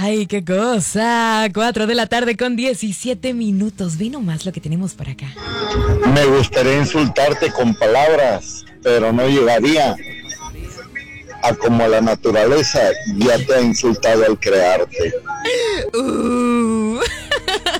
Ay, qué cosa. 4 de la tarde con 17 minutos. Ve nomás lo que tenemos por acá. Me gustaría insultarte con palabras, pero no llegaría a como la naturaleza ya te ha insultado al crearte.